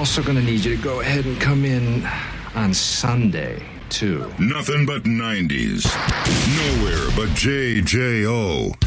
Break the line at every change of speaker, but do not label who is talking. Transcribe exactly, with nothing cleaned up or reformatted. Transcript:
also going to need you to go ahead and come in on Sunday, too.
Nothing but nineties. Nowhere but J J O.